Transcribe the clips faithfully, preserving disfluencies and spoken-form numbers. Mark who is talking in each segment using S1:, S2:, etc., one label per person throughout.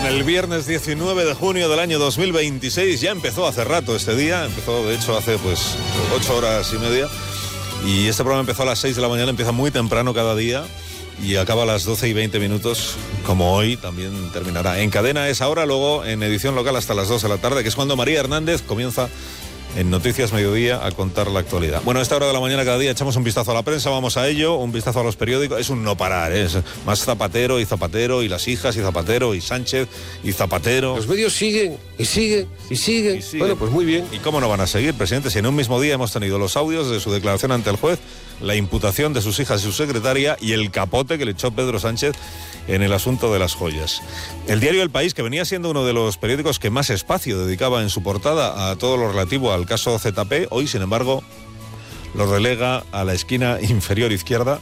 S1: el viernes diecinueve de junio del año dos mil veintiséis. Ya empezó hace rato este día, empezó de hecho hace pues ocho horas y media. Y este programa empezó a las seis de la mañana, empieza muy temprano cada día y acaba a las doce y veinte minutos, como hoy también terminará. En cadena a esa hora, luego en edición local hasta las dos de la tarde, que es cuando María Hernández comienza en Noticias Mediodía a contar la actualidad. Bueno, a esta hora de la mañana cada día echamos un vistazo a la prensa, vamos a ello, un vistazo a los periódicos, es un no parar, ¿eh? Es más Zapatero y Zapatero y las hijas y Zapatero y Sánchez y Zapatero.
S2: Los medios siguen y siguen y siguen.
S1: Y siguen.
S2: Bueno, pues muy bien.
S1: ¿Y cómo no van a seguir, presidente? Si en un mismo día hemos tenido los audios de su declaración ante el juez, la imputación de sus hijas y su secretaria y el capote que le echó Pedro Sánchez en el asunto de las joyas. El diario El País, que venía siendo uno de los periódicos que más espacio dedicaba en su portada a todo lo relativo al caso Z P, hoy, sin embargo, lo relega a la esquina inferior izquierda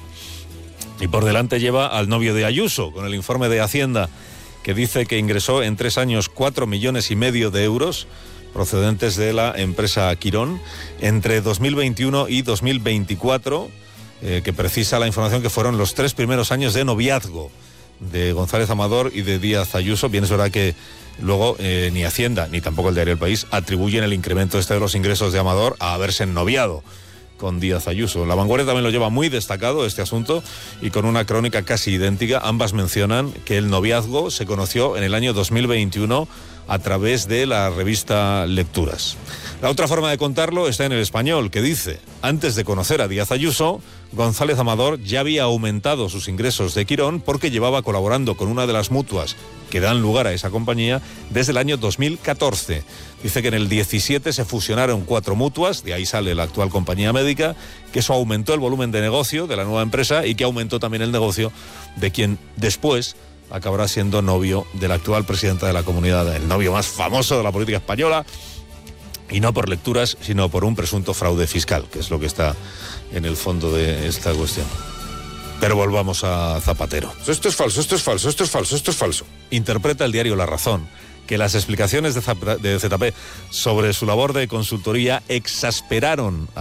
S1: y por delante lleva al novio de Ayuso, con el informe de Hacienda, que dice que ingresó en tres años cuatro millones y medio de euros procedentes de la empresa Quirón entre dos mil veintiuno y dos mil veinticuatro, eh, que precisa la información que fueron los tres primeros años de noviazgo de González Amador y de Díaz Ayuso. Bien, es verdad que luego eh, ni Hacienda ni tampoco el diario El País atribuyen el incremento este de los ingresos de Amador a haberse ennoviado con Díaz Ayuso. La Vanguardia también lo lleva muy destacado este asunto y con una crónica casi idéntica. Ambas mencionan que el noviazgo se conoció en el año dos mil veintiuno a través de la revista Lecturas. La otra forma de contarlo está en El Español, que dice: antes de conocer a Díaz Ayuso, González Amador ya había aumentado sus ingresos de Quirón porque llevaba colaborando con una de las mutuas que dan lugar a esa compañía desde el año dos mil catorce. Dice que en el diecisiete se fusionaron cuatro mutuas, de ahí sale la actual compañía médica, que eso aumentó el volumen de negocio de la nueva empresa y que aumentó también el negocio de quien después acabará siendo novio de la actual presidenta de la comunidad, el novio más famoso de la política española, y no por Lecturas, sino por un presunto fraude fiscal, que es lo que está en el fondo de esta cuestión. Pero volvamos a Zapatero.
S2: Esto es falso, esto es falso, esto es falso, esto es falso.
S1: Interpreta el diario La Razón que las explicaciones de Z P sobre su labor de consultoría exasperaron a